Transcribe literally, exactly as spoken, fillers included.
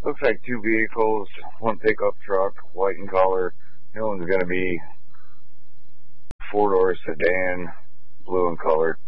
Looks like two vehicles, one pickup truck, white in color. The other one's going to be four-door sedan, blue in color.